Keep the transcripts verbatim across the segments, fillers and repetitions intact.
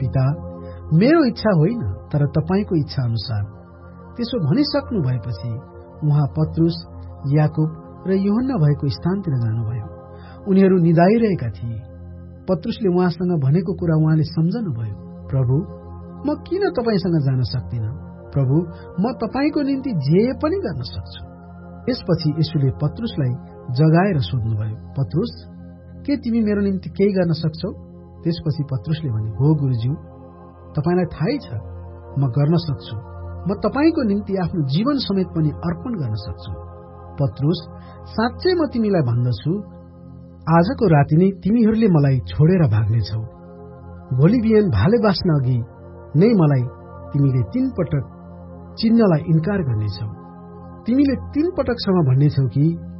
पिता, मेरो इच्छा होइन तर तपाईको इच्छा अनुसार। त्यसो भनिसक्नु भएपछि उहाँ पत्रुस, याकुब र यूहन्ना भएको स्थानतिर जानुभयो। उनीहरू निदाइरहेका थिए। पत्रुसले उहाँसँग भनेको कुरा उहाँले सम्झनुभयो। प्रभु, म किन तपाईसँग जान सक्दिनँ? प्रभु, म तपाईको निम्ति जे पनि गर्न सक्छु। त्यसपछि यसुले पत्रुसलाई जगाएर सोध्नुभयो, पत्रुस, के तिमी मेरो निम्ति केही गर्न सक्छौ? त्यसपछि पत्रुसले भने, हो गुरुज्यू, तपाईलाई थाहै छ म गर्न सक्छु। म तपाईको निम्ति आफ्नो जीवन समेत पनि अर्पण गर्न सक्छु। पत्रुस, साँच्चै म तिमीलाई भन्दछु, आजको राति नै तिमीहरूले मलाई छोडेर भाग्नेछौ। भोलि बिहान भाले बाँच्न अघि नै मलाई तिमीले तीन पटक चिन्नलाई इन्कार गर्नेछौ। तिमीले तीन पटकसम्म भन्नेछौ कि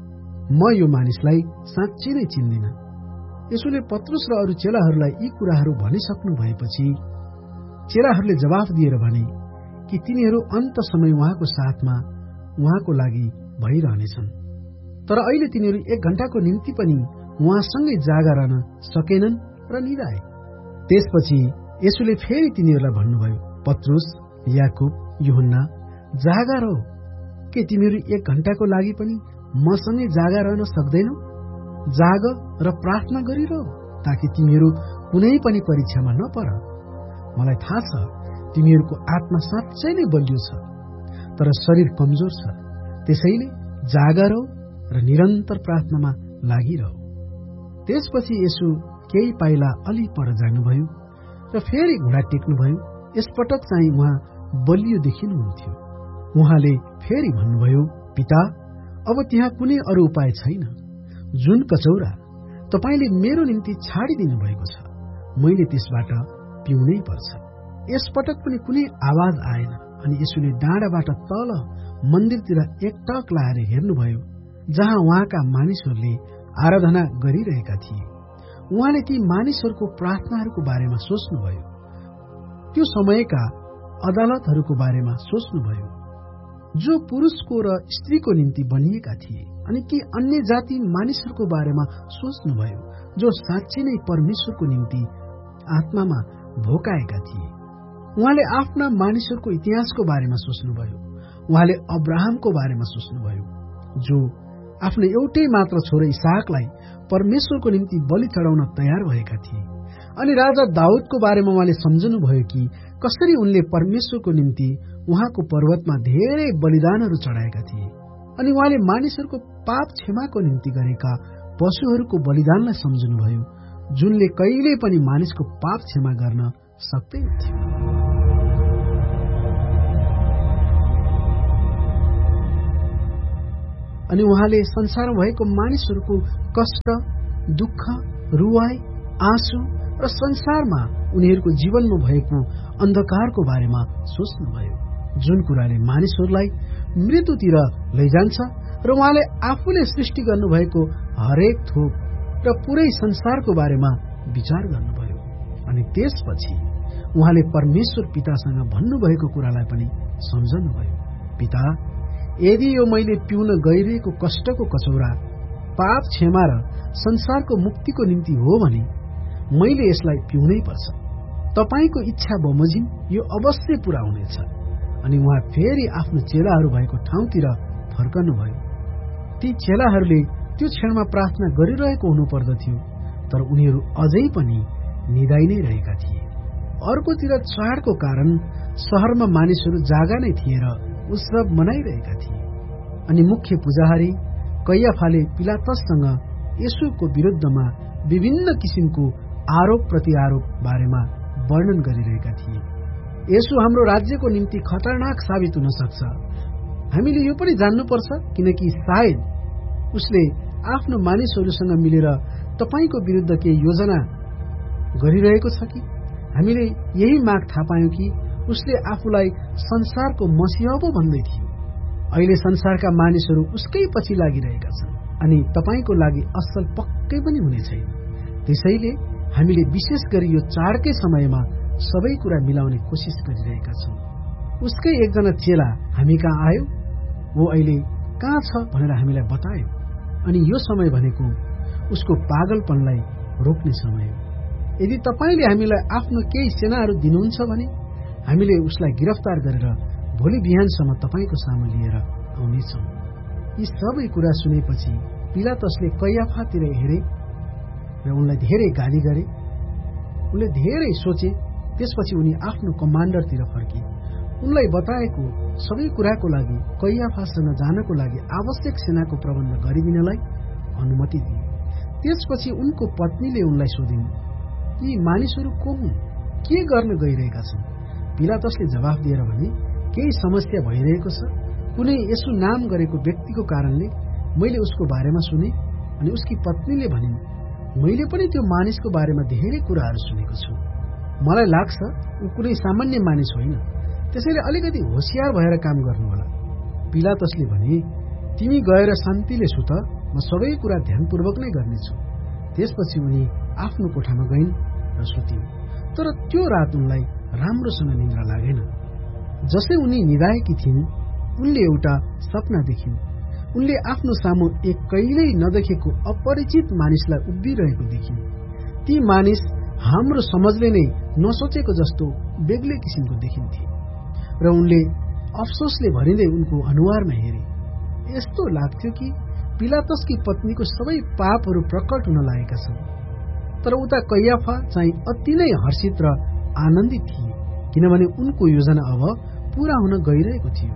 म यो मानिसलाई साँच्चै नै चिन्दिन। यसुले पत्रुस र अरू चेलाहरूलाई यी कुराहरू भनिसक्नु भएपछि चेलाहरूले जवाफ दिएर भने कि तिनीहरू अन्त समय उहाँको साथमा उहाँको लागि भइरहनेछन्। तर अहिले तिनीहरू एक घण्टाको निम्ति पनि उहाँसँगै जागा रहन सकेनन् र निदाए। त्यसपछि यसुले फेरि तिनीहरूलाई भन्नुभयो, पत्रुस, याकुब, यूहन्ना, जागा रहो। के तिमीहरू एक घण्टाको लागि पनि मसँगै जागा रहन सक्दैनौ? जाग र प्रार्थना गरिरह ताकि तिमीहरू कुनै पनि परीक्षामा नपर। मलाई थाहा छ तिमीहरूको आत्मा साँच्चै नै बलियो छ तर शरीर कमजोर छ। त्यसैले जागा रह र निरन्तर प्रार्थनामा लागिरह। त्यसपछि यसु केही पाइला अलि पर जानुभयो र फेरि घुँडा टेक्नुभयो। यसपटक चाहिँ उहाँ बलियो देखिनुहुन्थ्यो। उहाँले फेरि भन्नुभयो, पिता, अब त्यहाँ कुनै अरू उपाय छैन। जुन कचौरा तपाईले मेरो निम्ति छाडिदिनु भएको छ, मैले त्यसबाट पिउनै पर्छ। यसपटक पनि कुनै आवाज आएन अनि यसुले डाँडाबाट तल मन्दिरतिर एकटक लाएर हेर्नुभयो जहाँ उहाँका मानिसहरूले आराधना गरिरहेका थिए। उहाँले ती मानिसहरूको प्रार्थनाहरूको बारेमा सोच्नुभयो, त्यो समयका अदालतहरूको बारेमा सोच्नुभयो जो पुरुषको र स्त्रीको निम्ति बनिएका थिए, अनि ती अन्य जाति मानिसहरूको बारेमा सोच्नुभयो जो साँच्चै नै परमेश्वरको निम्ति आत्मामा भोकाएका थिए। उहाँले आफ्ना मानिसहरूको इतिहासको बारेमा सोच्नुभयो। उहाँले अब्राहमको बारेमा सोच्नुभयो जो आफ्नो एउटै मात्र छोरा इसाकलाई परमेश्वरको निम्ति बलि चढाउन तयार भएका थिए। अनि राजा दाउदको बारेमा उहाँले सम्झनुभयो कि कसरी उनले परमेश्वरको निम्ति उहाँको पर्वतमा धेरै बलिदानहरू चढाएका थिए। अनि उहाँले मानिसहरूको पाप क्षमाको निम्ति गरेका पशुहरूको बलिदानलाई सम्झनुभयो जुनले कहिल्यै पनि मानिसको पाप क्षमा गर्न सक्दैनथ्यो। अनि उहाँले संसारमा भएको मानिसहरूको कष्ट, दुःख, रुवाई, आँसु र संसारमा उनीहरूको जीवनमा भएको अन्धकारको बारेमा सोच्नुभयो जुन कुराले मानिसहरूलाई मृत्युतिर लैजान्छ। र उहाँले आफूले सृष्टि गर्नुभएको हरेक थोक र पुरै संसारको बारेमा विचार गर्नुभयो। अनि त्यसपछि उहाँले परमेश्वर पितासँग भन्नुभएको कुरालाई पनि सम्झनुभयो, पिता, यदि यो मैले पिउन गइरहेको कष्टको कचौरा पाप क्षमा र संसारको मुक्तिको निम्ति हो भने मैले यसलाई पिउनै पर्छ। तपाईको इच्छा बमोजिम यो अवश्य पूरा हुनेछ। अनि उहाँ फेरि आफ्नो चेलाहरू भएको ठाउँतिर फर्कनुभयो। ती चेलाहरूले त्यो क्षणमा प्रार्थना गरिरहेको हुनुपर्दथ्यो तर उनीहरू अझै पनि निदाइ नै रहेका थिए। अर्कोतिर चाडको कारण शहरमा मानिसहरू जागा नै थिए र उत्सव मनाइरहेका थिए। अनि मुख्य पुजारी कैयाफाले पिलातससँग येशूको विरुद्धमा विभिन्न किसिमको आरोप प्रत्यारोप बारेमा वर्णन गरिरहेका थिए। येशू हाम्रो राज्यको निम्ति खतरनाक साबित हुन सक्छ, हामीले यो पनि जान्नुपर्छ, किनकि सायद उसले आफ्नो मानिसहरूसँग मिलेर तपाईको विरुद्ध केही योजना गरिरहेको छ कि। हामीले यही माग थाहा पायौं कि उसले आफूलाई संसारको मसीह पो भन्दै थियो। अहिले संसारका मानिसहरू उसकै पछि लागिरहेका छन् अनि तपाईको लागि असल पक्कै पनि हुने छैन। त्यसैले हामीले विशेष गरी यो चाडकै समयमा सबै कुरा मिलाउने कोसिस गरिरहेका छौं। उसकै एकजना चेला हामी कहाँ आयो, वो अहिले कहाँ छ भनेर हामीलाई बतायो। अनि यो समय भनेको उसको पागलपनलाई रोक्ने समय हो। यदि तपाईँले हामीलाई आफ्नो केही सेनाहरू दिनुहुन्छ भने हामीले उसलाई गिरफ्तार गरेर भोलि बिहानसम्म तपाईँको सामु लिएर आउनेछौँ। यी सबै कुरा सुनेपछि पिलातसले कैयाफातिर हेरे र उनलाई धेरै गाली गरे। उनले धेरै सोचे। त्यसपछि उनी आफ्नो कमान्डरतिर फर्के। उनलाई बताएको सबै कुराको लागि कैयाफासँग जानको लागि आवश्यक सेनाको प्रबन्ध गरिदिनलाई अनुमति दिए। त्यसपछि उनको पत्नीले उनलाई सोधिन्, यी मानिसहरू को हुन्, के गर्न गइरहेका छन्? पिलातसले जवाफ दिएर भने, केही समस्या भइरहेको छ। कुनै यसु नाम गरेको व्यक्तिको कारणले मैले उसको बारेमा सुने। अनि उसकी पत्नीले भनिन्, मैले पनि त्यो मानिसको बारेमा धेरै कुराहरू सुनेको छु। मलाई लाग्छ ऊ कुनै सामान्य मानिस होइन, त्यसैले अलिकति होशियार भएर काम गर्नुहोला। पिलातसले भने, तिमी गएर शान्तिले सुत, म सबै कुरा ध्यानपूर्वक नै गर्नेछु। त्यसपछि उनी आफ्नो कोठामा गइन् र सुतिन्। तर त्यो रात उनलाई राम्रोसँग निद्रा लागेन। जसै उनी निदाएकी थिइन्, उनले एउटा सपना देखिन्। उनले आफ्नो सामु एक कहिल्यै नदेखेको अपरिचित मानिसलाई उभिरहेको देखिन्। ती मानिस हाम्रो समझले नै नसोचेको जस्तो बेग्लै किसिमको देखिन्थे र उनले अफसोसले भरिँदै उनको अनुहारमा हेरे। यस्तो लाग्थ्यो कि पिलातसकी पत्नीको सबै पापहरू प्रकट हुन लागेका छन्। तर उता कैयाफा चाहिँ अति नै हर्षित र आनन्दित थिए, किनभने उनको योजना अब पूरा हुन गइरहेको थियो।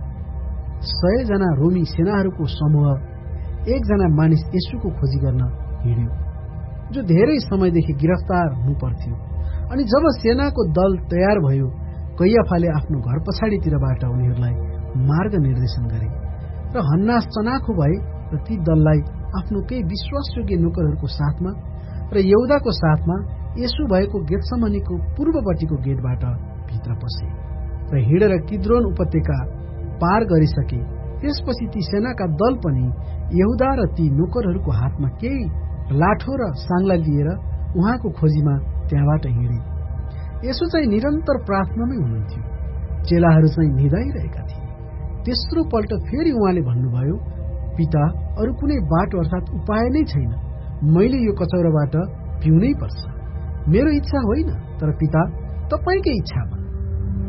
सय जना रोमी सेनाहरूको समूह एकजना मानिस येशूको खोजी गर्न हिँड्यो, जो धेरै समयदेखि गिरफ्तार हुनु पर्थ्यो। अनि जब सेनाको दल तयार भयो, कैयाफाले आफ्नो घर पछाडितिरबाट उनीहरूलाई मार्ग निर्देशन गरे र हन्नास चनाखो भए र ती दललाई आफ्नो केही विश्वासयोग्य नोकरहरूको साथमा र यहुदाको साथमा येशू भएको गेत्समनीको पूर्वपट्टिको गेटबाट भित्र पसे र हिँडेर किद्रोन उपत्यका पार गरिसके। त्यसपछि ती सेनाका दल पनि यहुदा र ती नोकरहरूको हातमा केही लाठो र साङ्ला लिएर उहाँको खोजीमा त्यहाँबाट हिँडे। येशू चाहिँ निरन्तर प्रार्थनामै हुनुहुन्थ्यो। चेलाहरू चाहिँ निदाइरहेका थिए। तेस्रो पल्ट फेरि उहाँले भन्नुभयो, पिता, अरू कुनै बाटो अर्थात् उपाय नै छैन। मैले यो कचौराबाट पिउनै पर्छ। मेरो इच्छा होइन, तर पिता, तपाईँकै इच्छा